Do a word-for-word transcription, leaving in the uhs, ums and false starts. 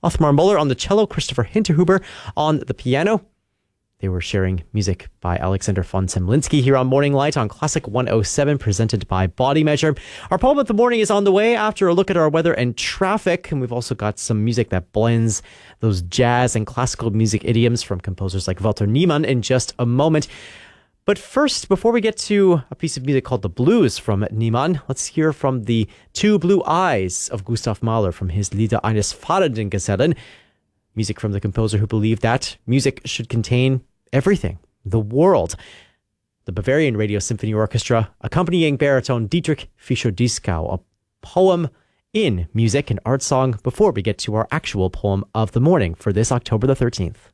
Othmar Muller on the cello, Christopher Hinterhuber on the piano. They were sharing music by Alexander von Semlinski here on Morning Light on Classic one oh seven, presented by Body Measure. Our poem of the morning is on the way after a look at our weather and traffic. And we've also got some music that blends those jazz and classical music idioms from composers like Walter Niemann in just a moment. But first, before we get to a piece of music called The Blues from Niemann, let's hear from the Two Blue Eyes of Gustav Mahler from his Lieder eines fahrenden Gesellen. Music from the composer who believed that music should contain everything, the world. The Bavarian Radio Symphony Orchestra accompanying baritone Dietrich Fischer-Dieskau, a poem in music and art song before we get to our actual poem of the morning for this October the thirteenth.